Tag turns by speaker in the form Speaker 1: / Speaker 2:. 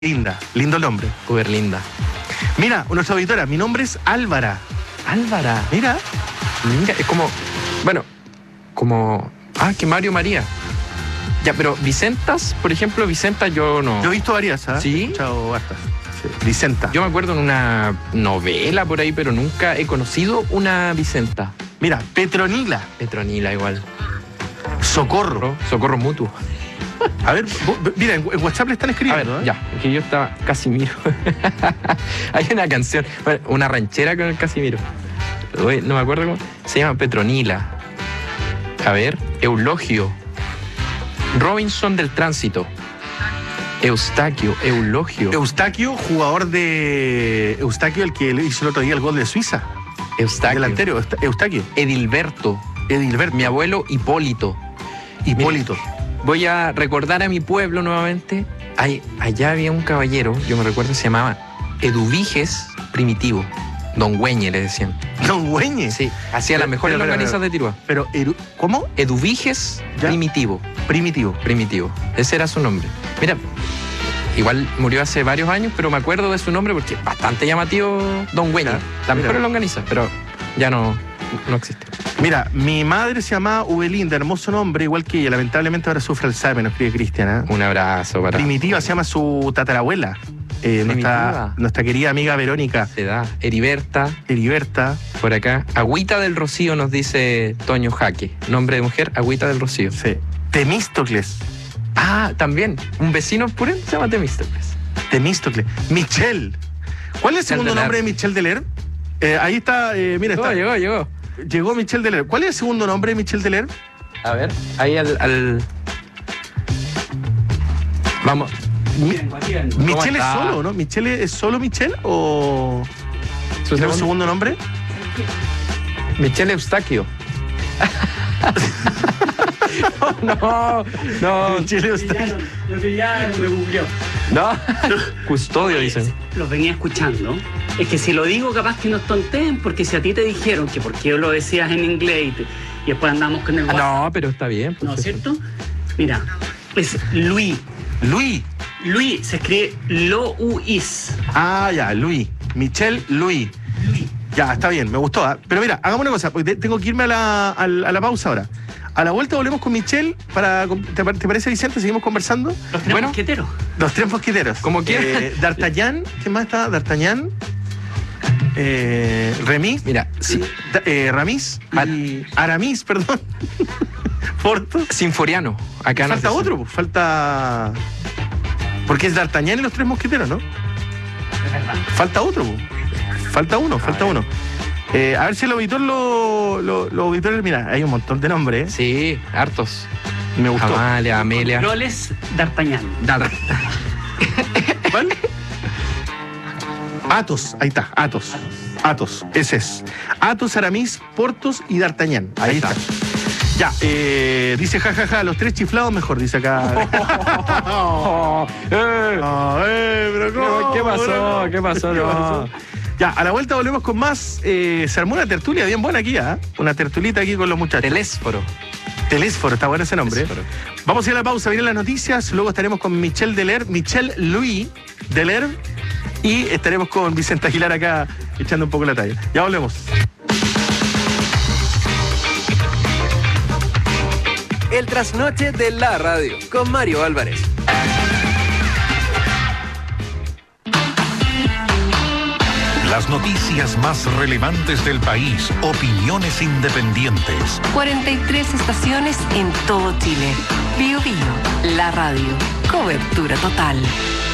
Speaker 1: Linda, lindo nombre.
Speaker 2: Súper linda.
Speaker 1: Mira, nuestra auditora, mi nombre es Álvara.
Speaker 2: Álvara.
Speaker 1: Mira.
Speaker 2: Mira, es como, bueno, como, que Mario María. Ya, pero Vicentas, por ejemplo, Vicenta yo no.
Speaker 1: Yo he visto varias, ¿ah?
Speaker 2: ¿Sí?
Speaker 1: He escuchado hartas. Sí. Vicenta.
Speaker 2: Yo me acuerdo en una novela por ahí, pero nunca he conocido una Vicenta.
Speaker 1: Mira, Petronila.
Speaker 2: Petronila igual.
Speaker 1: Socorro.
Speaker 2: Socorro mutuo.
Speaker 1: A ver, mira, en WhatsApp le están escribiendo.
Speaker 2: A ver, ya, es que yo estaba Casimiro. Hay una canción, bueno, una ranchera con el Casimiro. No me acuerdo cómo. Se llama Petronila. A ver, Eulogio. Robinson del Tránsito. Eustaquio, Eulogio.
Speaker 1: Eustaquio, jugador de. Eustaquio, el que le hizo el otro día el gol de Suiza.
Speaker 2: Eustaquio.
Speaker 1: Delantero, Eustaquio.
Speaker 2: Edilberto.
Speaker 1: Edilberto.
Speaker 2: Mi abuelo Hipólito.
Speaker 1: Hipólito.
Speaker 2: Mira, voy a recordar a mi pueblo nuevamente. Allá había un caballero, yo me recuerdo, se llamaba Eduviges Primitivo. Don Güeñe le decían.
Speaker 1: ¿Don Güeñe?
Speaker 2: Sí, hacía las mejores longanizas de Tirúa.
Speaker 1: Pero, ¿cómo?
Speaker 2: Eduviges
Speaker 1: ¿Ya?
Speaker 2: Primitivo.
Speaker 1: Primitivo.
Speaker 2: Ese era su nombre. Mira, igual murió hace varios años, pero me acuerdo de su nombre porque es bastante llamativo Don Güeñe. Las mejores longanizas, pero ya no existe.
Speaker 1: Mira, mi madre se llamaba Ubelinda, hermoso nombre, igual que ella. Lamentablemente ahora sufre Alzheimer, nos escribe Cristian.
Speaker 2: Un abrazo para...
Speaker 1: Primitiva se llama su tatarabuela. Nuestra querida amiga Verónica.
Speaker 2: Se da. Heriberta.
Speaker 1: Por acá.
Speaker 2: Agüita del Rocío nos dice Toño Jaque. Nombre de mujer, Agüita del Rocío.
Speaker 1: Sí. Temístocles.
Speaker 2: También. Un vecino purén se llama Temístocles.
Speaker 1: Michelle. ¿Cuál es el segundo nombre de Michelle Deler? Ahí está, mira, está.
Speaker 2: Llegó.
Speaker 1: Llegó Michelle Deler. ¿Cuál es el segundo nombre de Michelle Deler?
Speaker 2: A ver, ahí al... Vamos.
Speaker 1: Michelle es solo, ¿no? ¿Michelle es solo Michelle o tiene un segundo nombre?
Speaker 2: Michelle Eustaquio. No.
Speaker 1: Michelle Eustaquio.
Speaker 3: Lo pillaron, me googleó.
Speaker 2: No, Custodio dicen.
Speaker 3: Los venía escuchando. Es que si lo digo, capaz que nos tonteen, porque si a ti te dijeron que por qué lo decías en inglés y después andamos con el WhatsApp.
Speaker 2: No, pero está bien.
Speaker 3: ¿No es cierto? Mira, es Luis, se escribe Louis.
Speaker 1: Ya, Luis. Michelle Luis. Ya, está bien, me gustó. Pero mira, hagamos una cosa, porque tengo que irme a la pausa ahora. A la vuelta volvemos con Michelle. ¿Te parece, Vicente? ¿Seguimos conversando?
Speaker 3: Los tres mosqueteros.
Speaker 1: Los tres mosqueteros.
Speaker 2: ¿Cómo quieres?
Speaker 1: D'Artagnan. ¿Quién más está? D'Artagnan. Remis.
Speaker 2: Mira, sí.
Speaker 1: Ramis. Y Aramis, perdón. Porto.
Speaker 2: Sinforiano. Acá
Speaker 1: falta otro, falta. Porque es D'Artagnan y los tres mosqueteros, ¿no? Falta otro. Falta uno. A ver si el auditor los auditores. Mira, hay un montón de nombres, ¿eh?
Speaker 2: Sí, hartos.
Speaker 1: Me gustó.
Speaker 2: Amalia, Amelia.
Speaker 3: Roles D'Artagnan.
Speaker 1: ¿Cuál? Athos, ahí está, Athos, ese es. Athos, Aramis, Portos y D'Artagnan. Ahí está. Ya, dice jajaja, los tres chiflados mejor, dice acá. Pero ¿cómo?
Speaker 2: ¿Qué pasó? No.
Speaker 1: Ya, a la vuelta volvemos con más. Se armó una tertulia bien buena aquí, ¿eh? Una tertulita aquí con los muchachos. Telésforo, está bueno ese nombre. Vamos a ir a la pausa, vienen las noticias, luego estaremos con Michelle Louis Deler, y estaremos con Vicente Aguilar acá echando un poco la talla. Ya volvemos.
Speaker 4: El trasnoche de la radio con Mario Álvarez.
Speaker 5: Las noticias más relevantes del país, opiniones independientes.
Speaker 6: 43 estaciones en todo Chile. Bio, la radio. Cobertura total.